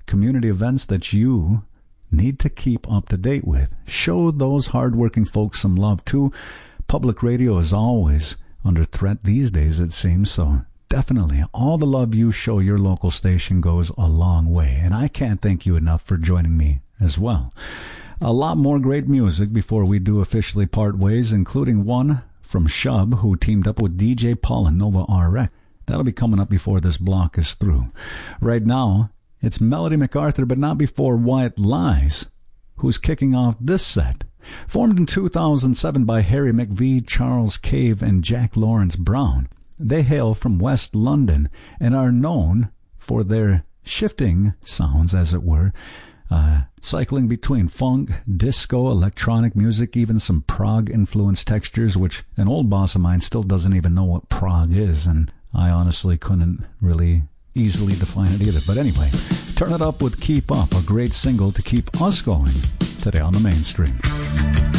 community events that you need to keep up to date with. Show those hardworking folks some love, too. Public radio is always under threat these days, it seems, so definitely all the love you show your local station goes a long way, and I can't thank you enough for joining me as well. A lot more great music before we do officially part ways, including one from Shub, who teamed up with DJ Paul and Nova RX. That'll be coming up before this block is through. Right now, it's Melody MacArthur, but not before White Lies, who's kicking off this set. Formed in 2007 by Harry McVie, Charles Cave, and Jack Lawrence Brown, they hail from West London and are known for their shifting sounds, as it were, cycling between funk, disco, electronic music, even some prog-influenced textures, which an old boss of mine still doesn't even know what prog is, and I honestly couldn't really easily define it either. But anyway, turn it up with Keep Up, a great single to keep us going today on the mainstream.